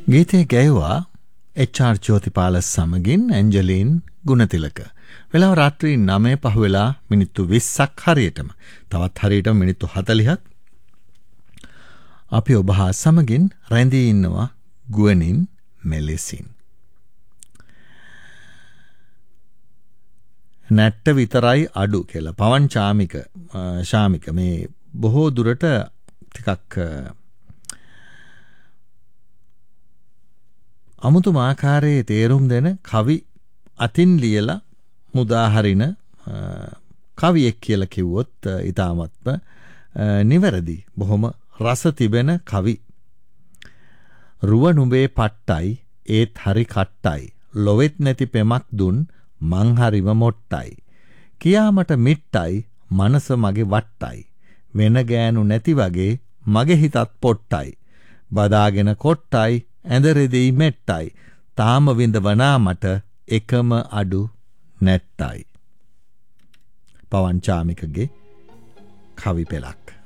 ගීතේ ගැයුවා HR. Jothipala සමගින් Angeline Gunathilaka. වෙලාව රාත්‍රී 9 පහුවෙලා මිනිත්තු 20ක් හරියටම. තවත් හරියටම මිනිත්තු 40ක් අපි ඔබ හා සමගින් රැඳී ඉන්නවා ගුවනින් මෙලෙසින්. නැට්ට විතරයි අඩු කියලා. පවන් ශාමික මේ බොහෝ දුරට ටිකක් අමුතුම ආකාරයේ තේරුම් දෙන කවි අතින් ලියලා මුදාහරින කවියෙක් කියලා කිව්වොත් ඊටාත්ම නිවැරදි. බොහොම රස තිබෙන කවි. රුව නුඹේ පට්ටයි ඒත් හරි කට්ටයි. ලොවෙත් නැති පෙමක් දුන් මං හරිම මොට්ටයි. කියාමට මිට්ටයි මනස මගේ වට්ටයි. වෙන ගෑනු නැති වගේ මගේ හිතත් පොට්ටයි. බදාගෙන කොට්ටයි ඇඳරෙදෙයි මෙට්ටයි. තාම විඳවනා මට එකම අඩු නැට්ටයි. පවන් චාමිකගේ කවි පෙළක්.